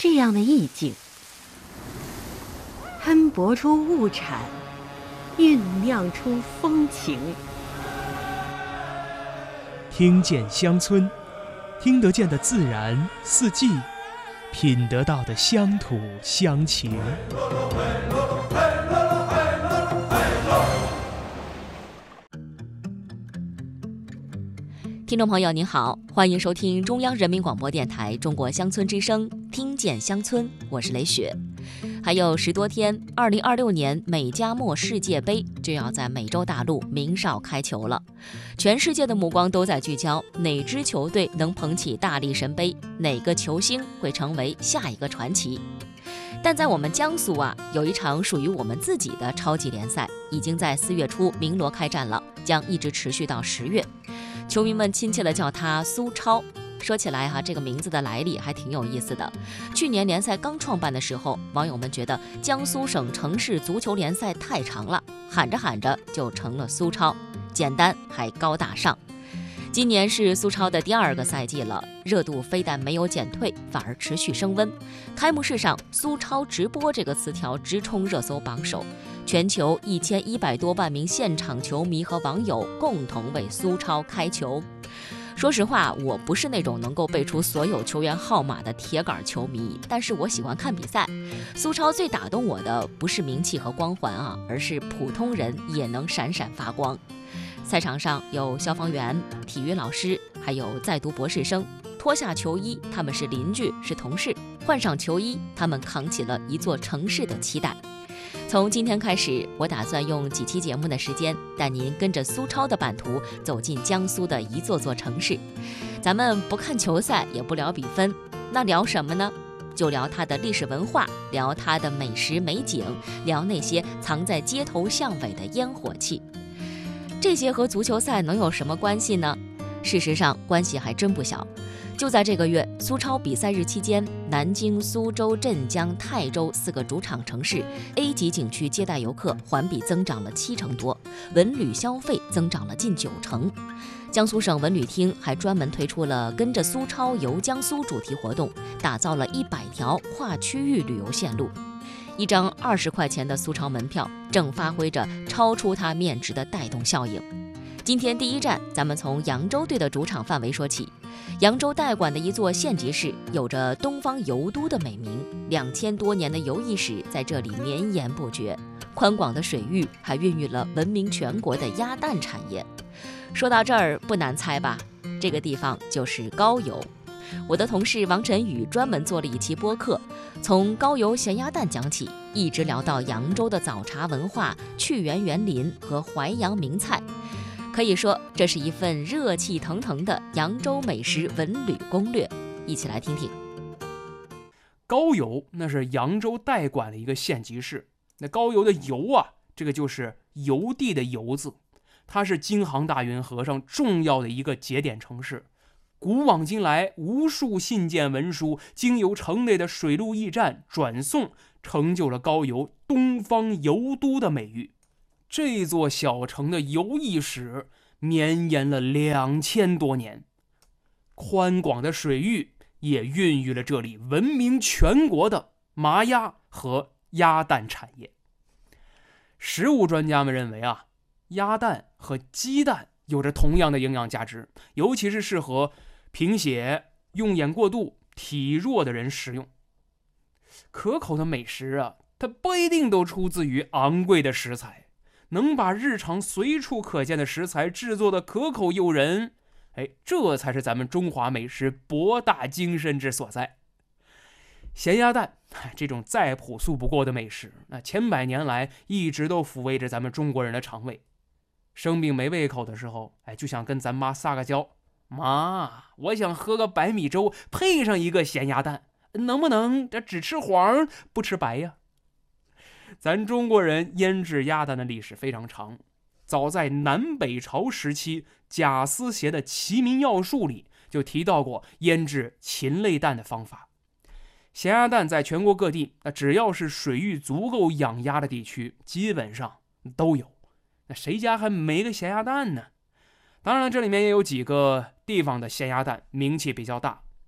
这样的意境，喷薄出物产，酝酿出风情。 听见乡村，听得见的自然四季，品得到的乡土乡情。 听众朋友您好，欢迎收听中央人民广播电台中国乡村之声，听见乡村，我是雷雪。还有10多天，2026年美加墨世界杯就要在美洲大陆鸣哨开球了。全世界的目光都在聚焦哪支球队能捧起大力神杯，哪个球星会成为下一个传奇。但在我们江苏有一场属于我们自己的超级联赛，已经在4月初鸣锣开战了，将一直持续到10月。球迷们亲切地叫它苏超。说起来这个名字的来历还挺有意思的。去年联赛刚创办的时候，网友们觉得江苏省城市足球联赛太长了，喊着喊着就成了苏超，简单还高大上。今年是苏超的第2个赛季了，热度非但没有减退，反而持续升温。开幕式上，苏超直播这个词条直冲热搜榜首，全球1100多万名现场球迷和网友共同为苏超开球。说实话，我不是那种能够背出所有球员号码的铁杆球迷，但是我喜欢看比赛。苏超最打动我的不是名气和光环而是普通人也能闪闪发光。赛场上有消防员、体育老师，还有在读博士生。脱下球衣，他们是邻居，是同事；换上球衣，他们扛起了一座城市的期待。从今天开始，我打算用几期节目的时间，带您跟着苏超的版图走进江苏的一座座城市。咱们不看球赛，也不聊比分，那聊什么呢？就聊它的历史文化，聊它的美食美景，聊那些藏在街头巷尾的烟火气。这些和足球赛能有什么关系呢？事实上，关系还真不小。就在这个月，苏超比赛日期间，南京、苏州、镇江、泰州4个主场城市 A 级景区接待游客环比增长了7成多，文旅消费增长了近9成。江苏省文旅厅还专门推出了跟着苏超游江苏主题活动，打造了100条跨区域旅游线路。一张20块钱的苏超门票正发挥着超出它面值的带动效应。今天第一站，咱们从扬州队的主场范围说起。扬州代管的一座县级市，有着东方游都的美名，2000多年的游艺史在这里绵延不绝。宽广的水域还孕育了闻名全国的鸭蛋产业。说到这儿，不难猜吧？这个地方就是高邮。我的同事王晨宇专门做了一期播客，从高邮咸鸭蛋讲起，一直聊到扬州的早茶文化、趣园园林和淮扬名菜。可以说，这是一份热气腾腾的扬州美食文旅攻略，一起来听听。 高邮那是扬州代管的一个县级市，那高邮的邮这个就是邮递的邮字，它是京杭大运河上重要的一个节点城市。古往今来，无数信件文书经由城内的水陆驿站转送，成就了高邮东方邮都的美誉。这座小城的游艺史绵延了2000多年，宽广的水域也孕育了这里闻名全国的麻鸭和鸭蛋产业。食物专家们认为鸭蛋和鸡蛋有着同样的营养价值，尤其是适合贫血、用眼过度、体弱的人食用。可口的美食它不一定都出自于昂贵的食材，能把日常随处可见的食材制作的可口诱人，这才是咱们中华美食博大精深之所在。咸鸭蛋这种再朴素不过的美食，千百年来一直都抚慰着咱们中国人的肠胃。生病没胃口的时候，就想跟咱妈撒个娇，妈，我想喝个白米粥，配上一个咸鸭蛋，能不能只吃黄不吃白呀？咱中国人腌制鸭蛋的历史非常长，早在南北朝时期，贾思勰的《齐民要术》里就提到过腌制禽类蛋的方法。咸鸭蛋在全国各地，只要是水域足够养鸭的地区，基本上都有。那谁家还没个咸鸭蛋呢？当然这里面也有几个地方的咸鸭蛋名气比较大，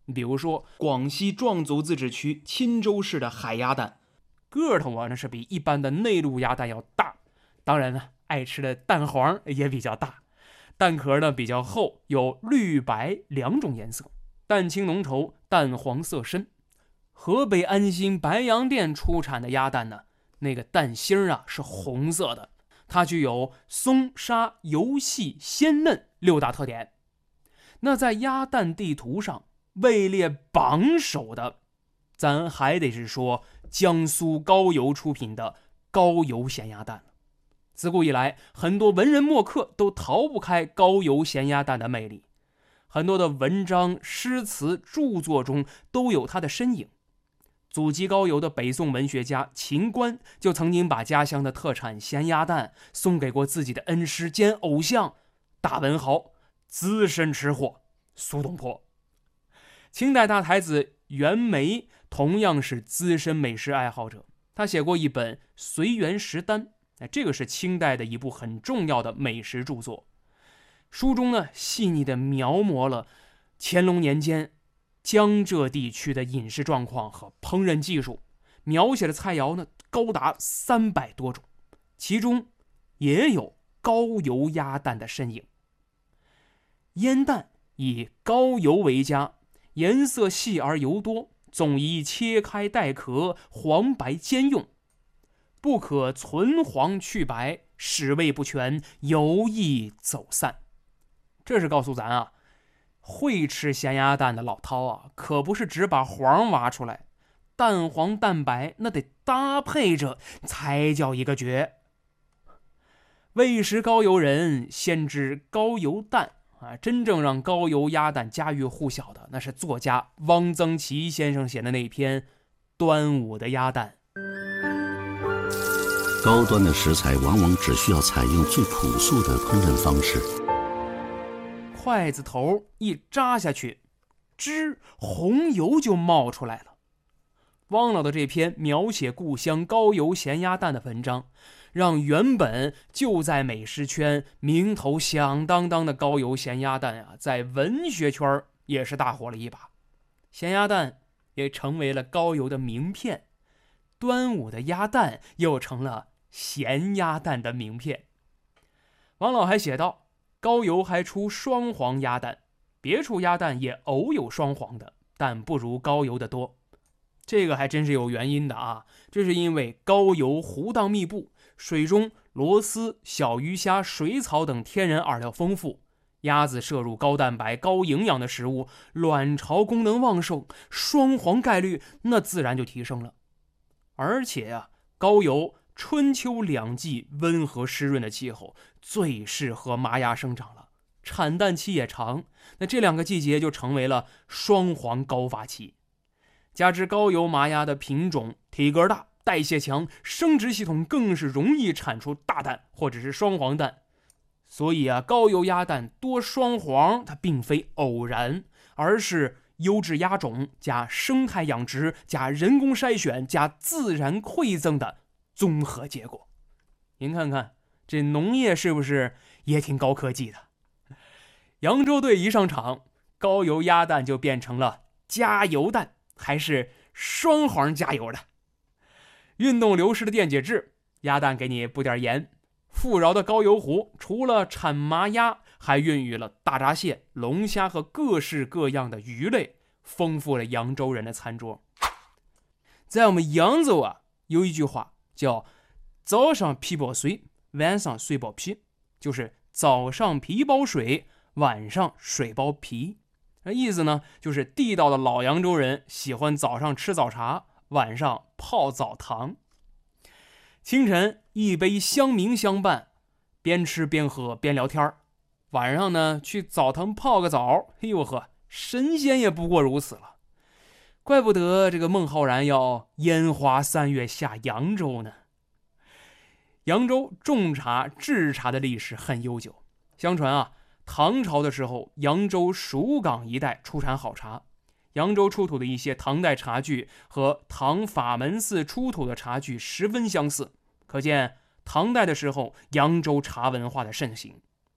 比如说广西壮族自治区钦州市的海鸭蛋，个头啊那是比一般的内陆鸭蛋要大，当然呢，爱吃的蛋黄也比较大，蛋壳呢比较厚，有绿白两种颜色，蛋清浓稠，蛋黄色深。河北安新白洋淀出产的鸭蛋呢，那个蛋芯啊是红色的，它具有松沙油细鲜嫩6大特点。那在鸭蛋地图上位列榜首的，咱还得是说江苏高邮出品的高邮咸鸭蛋了。自古以来，很多文人墨客都逃不开高邮咸鸭蛋的魅力，很多的文章、诗词、著作中都有它的身影。祖籍高邮的北宋文学家秦观就曾经把家乡的特产咸鸭蛋送给过自己的恩师兼偶像大文豪、资深吃货苏东坡。清代大才子袁枚同样是资深美食爱好者，他写过一本《随园食单》，这个是清代的一部很重要的美食著作。书中呢，细腻地描摹了乾隆年间江浙地区的饮食状况和烹饪技术，描写的菜肴呢高达300多种，其中也有高邮鸭蛋的身影。腌蛋以高邮为佳，颜色细而油多，总宜切开带壳，黄白兼用，不可存黄去白，使味不全，油易走散。这是告诉咱啊，会吃咸鸭蛋的老饕啊，可不是只把黄挖出来，蛋黄蛋白那得搭配着才叫一个绝。未食高邮人，先知高邮蛋啊！真正让高邮鸭蛋家喻户晓的，那是作家汪曾祺先生写的那篇《端午的鸭蛋》。 高端的食材往往只需要采用最朴素的烹饪方式。 筷子头一扎下去，汁红油就冒出来了。汪老的这篇描写故乡高邮咸鸭蛋的文章，让原本就在美食圈名头响当当的高邮咸鸭蛋啊，在文学圈也是大火了一把。咸鸭蛋也成为了高邮的名片，端午的鸭蛋又成了咸鸭蛋的名片。汪老还写道，高邮还出双黄鸭蛋，别处鸭蛋也偶有双黄的，但不如高邮的多。这个还真是有原因的啊，这是因为高邮湖荡密布，水中螺丝、小鱼虾、水草等天然饵料丰富，鸭子摄入高蛋白、高营养的食物，卵巢功能旺盛，双黄概率那自然就提升了。而且啊，高邮春秋两季温和湿润的气候最适合麻鸭生长了，产蛋期也长，那这2个季节就成为了双黄高发期。加之高邮麻鸭的品种体格大、代谢强，生殖系统更是容易产出大蛋或者是双黄蛋，所以啊，高邮鸭蛋多双黄它并非偶然，而是优质鸭种加生态养殖加人工筛选加自然馈赠的综合结果。您看看这农业是不是也挺高科技的？扬州队一上场，高邮鸭蛋就变成了加油蛋，还是双黄加油的。运动流失的电解质，鸭蛋给你补点盐。富饶的高邮湖除了产麻鸭，还孕育了大闸蟹、龙虾和各式各样的鱼类，丰富了扬州人的餐桌。在我们扬州啊，有一句话叫早上皮包水，晚上水包皮，就是早上皮包水，晚上水包皮。意思呢，就是地道的老扬州人喜欢早上吃早茶，晚上泡澡堂。清晨一杯香茗相伴，边吃边喝边聊天，晚上呢去澡堂泡个澡，哎呦呵，神仙也不过如此了。怪不得这个孟浩然要烟花3月下扬州呢。扬州种茶制茶的历史很悠久，相传啊，唐朝的时候，扬州蜀港一带出产好茶。扬州出土的一些唐代茶具和唐法门寺出土的茶具十分相似，可见唐代的时候扬州茶文化的盛行。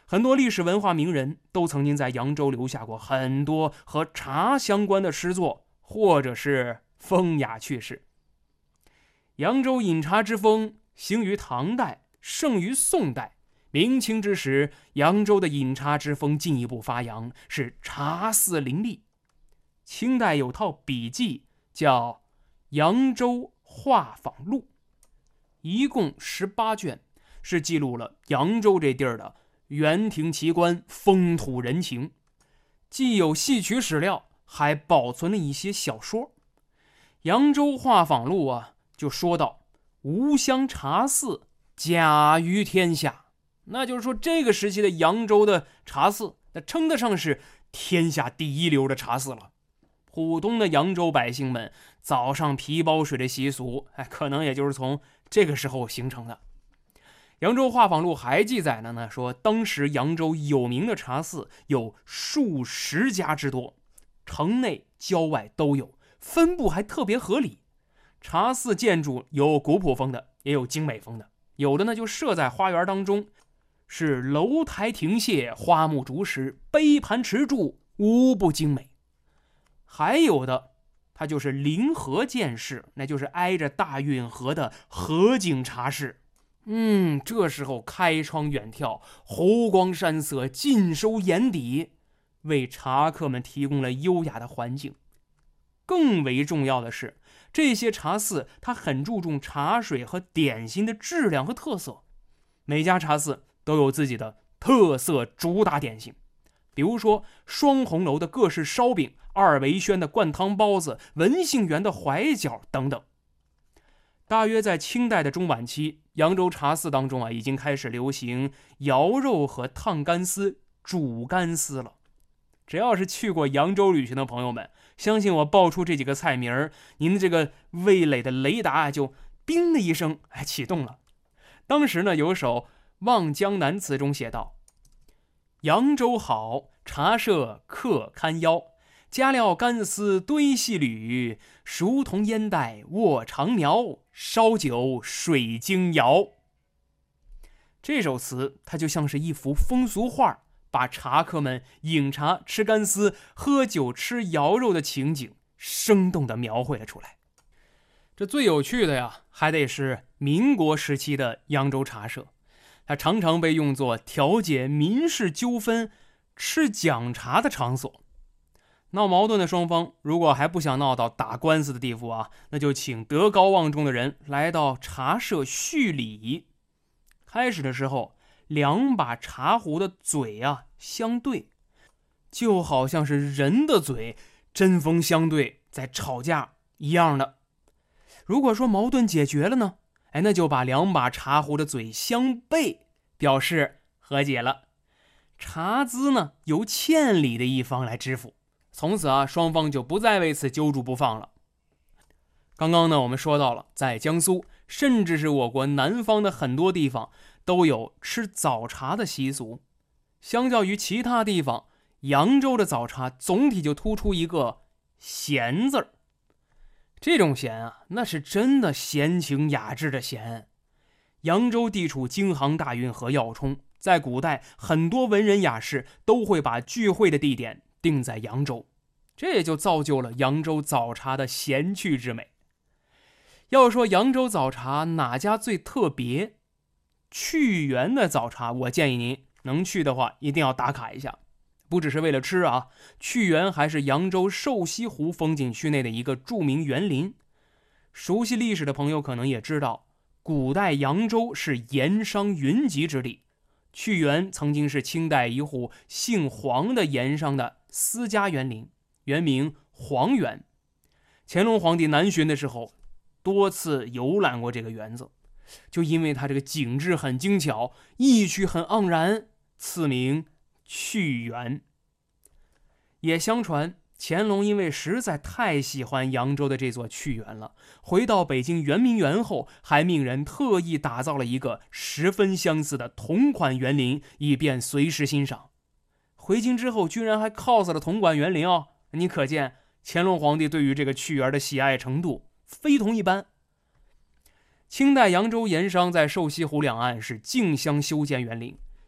很多历史文化名人都曾经在扬州留下过很多和茶相关的诗作，或者是风雅趣事。扬州饮茶之风行于唐代，盛于宋代。明清之时，扬州的饮茶之风进一步发扬，是茶肆林立。清代有套笔记叫《扬州画舫录》，一共18卷，是记录了扬州这地儿的园亭奇观、风土人情，既有戏曲史料，还保存了一些小说。扬州画舫录啊，就说到吴香茶肆甲于天下，那就是说这个时期的扬州的茶肆，那称得上是天下第一流的茶肆了。普通的扬州百姓们早上皮包水的习俗，可能也就是从这个时候形成的。扬州画舫录还记载了呢，说当时扬州有名的茶肆有数十家之多，城内郊外都有，分布还特别合理。茶肆建筑有古朴风的，也有精美风的，有的呢就设在花园当中，是楼台亭榭，花木竹石，杯盘池柱，无不精美。还有的它就是临河建室，那就是挨着大运河的河景茶室。这时候开窗远眺，湖光山色尽收眼底，为茶客们提供了优雅的环境。更为重要的是，这些茶肆它很注重茶水和点心的质量和特色，每家茶肆都有自己的特色主打点心，比如说双红楼的各式烧饼，二维轩的灌汤包子，文杏园的怀饺等等。大约在清代的中晚期，扬州茶肆当中已经开始流行肴肉和烫干丝、煮干丝了。只要是去过扬州旅行的朋友们，相信我报出这几个菜名，您的这个味蕾的雷达就叮的一声启动了。当时呢，有首《望江南词》中写道：扬州好，茶社客堪邀，加料干丝堆细缕，熟同烟袋卧长苗，烧酒水晶摇。这首词它就像是一幅风俗画，把茶客们饮茶吃干丝、喝酒吃肴肉的情景生动地描绘了出来。这最有趣的呀，还得是民国时期的扬州茶社，它常常被用作调解民事纠纷、吃讲茶的场所。闹矛盾的双方如果还不想闹到打官司的地步那就请德高望重的人来到茶社叙礼。开始的时候，两把茶壶的嘴相对，就好像是人的嘴针锋相对在吵架一样的。如果说矛盾解决了呢，那就把两把茶壶的嘴相背，表示和解了。茶资呢由欠礼的一方来支付，从此双方就不再为此揪住不放了。刚刚呢我们说到了，在江苏甚至是我国南方的很多地方都有吃早茶的习俗。相较于其他地方，扬州的早茶总体就突出一个闲字儿。这种闲那是真的闲情雅致的闲。扬州地处京杭大运河要冲，在古代很多文人雅士都会把聚会的地点定在扬州，这也就造就了扬州早茶的闲趣之美。要说扬州早茶哪家最特别，趣园的早茶我建议您能去的话一定要打卡一下。不只是为了吃趣园还是扬州瘦西湖风景区内的一个著名园林。熟悉历史的朋友可能也知道，古代扬州是盐商云集之地，趣园曾经是清代一户姓黄的盐商的私家园林，原名黄园。乾隆皇帝南巡的时候多次游览过这个园子，就因为它这个景致很精巧，意趣很盎然，赐名趣园。也相传乾隆因为实在太喜欢扬州的这座趣园了，回到北京圆明园后，还命人特意打造了一个十分相似的同款园林，以便随时欣赏。回京之后居然还 cos 了同款园林你可见乾隆皇帝对于这个趣园的喜爱程度非同一般。清代扬州盐商在瘦西湖两岸是竞相修建园林，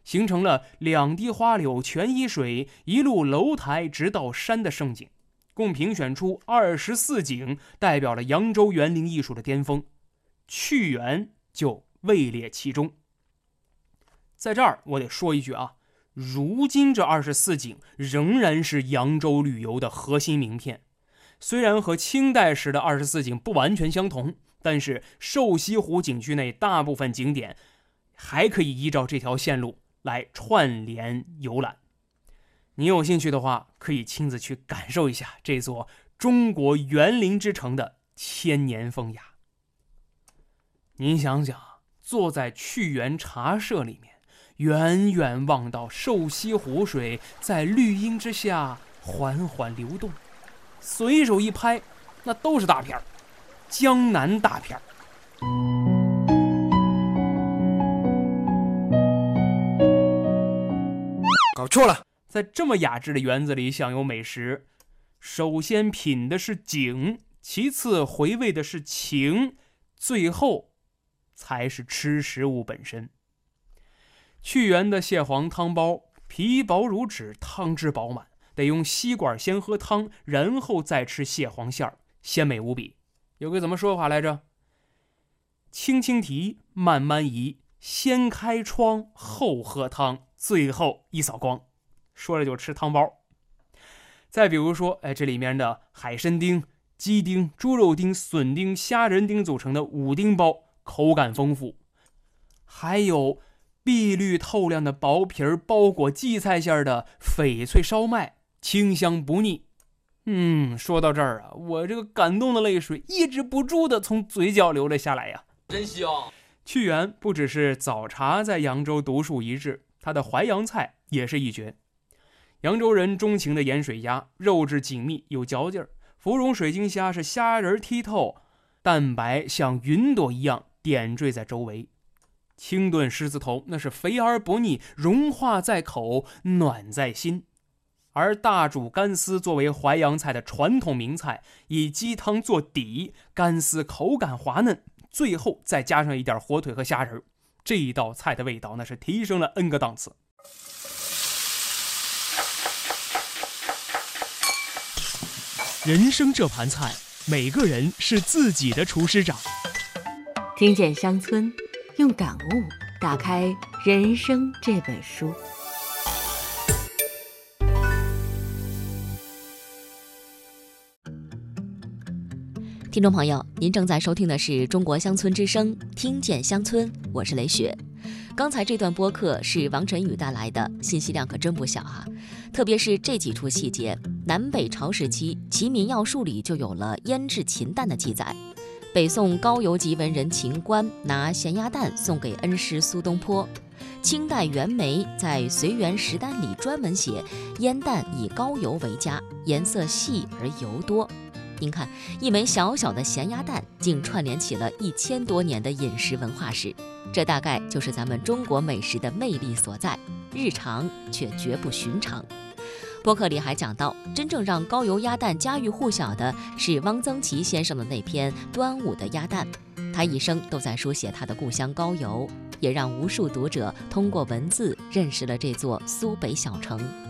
形成了两滴花柳全依水，一路楼台直到山的盛景。共评选出24景，代表了扬州园林艺术的巅峰，趣园就位列其中。在这儿我得说一句啊，如今这24景仍然是扬州旅游的核心名片。虽然和清代时的24景不完全相同，但是瘦西湖景区内大部分景点还可以依照这条线路来串联游览。你有兴趣的话，可以亲自去感受一下这座中国园林之城的千年风雅。您想想，坐在趣园茶社里面，远远望到瘦西湖水在绿荫之下缓缓流动，随手一拍，那都是大片儿，江南大片儿。 搞错了。 在这么雅致的园子里享用美食，首先品的是景，其次回味的是情，最后才是吃食物本身。趣园的蟹黄汤包，皮薄如纸，汤汁饱满，得用吸管先喝汤，然后再吃蟹黄馅儿，鲜美无比。有个怎么说法来着？轻轻提，慢慢移，先开窗后喝汤，最后一扫光。说了就吃汤包。再比如说，这里面的海参丁、鸡丁、猪肉丁、笋丁、虾仁丁组成的五丁包，口感丰富。还有碧绿透亮的薄皮儿包裹荠菜馅的翡翠烧麦，清香不腻。说到这儿啊，我这个感动的泪水抑制不住的从嘴角流了下来呀， 真香！ 趣园不只是早茶在扬州独树一帜，它的淮扬菜也是一绝。扬州人钟情的盐水鸭，肉质紧密有嚼劲儿；芙蓉水晶虾是虾仁剔透，蛋白像云朵一样点缀在周围。清炖狮子头那是肥而不腻，融化在口，暖在心。而大煮干丝作为淮扬菜的传统名菜，以鸡汤做底，干丝口感滑嫩，最后再加上一点火腿和虾仁，这一道菜的味道那是提升了 N 个档次。 人生这盘菜，每个人是自己的厨师长。 听见乡村，用感悟打开人生这本书。 听众朋友，您正在收听的是中国乡村之声，听见乡村，我是雷雪。刚才这段播客是王晨宇带来的，信息量可真不小啊！特别是这几处细节，南北朝时期《齐民要术》里就有了腌制禽蛋的记载。北宋高邮籍文人秦观拿咸鸭蛋送给恩师苏东坡。清代袁枚在《随园食单》里专门写腌蛋以高邮为佳，颜色细而油多。您看，一枚小小的咸鸭蛋竟串联起了1000多年的饮食文化史，这大概就是咱们中国美食的魅力所在，日常却绝不寻常。播客里还讲到，真正让高邮鸭蛋家喻户晓的是汪曾祺先生的那篇《端午的鸭蛋》，他一生都在书写他的故乡高邮，也让无数读者通过文字认识了这座苏北小城。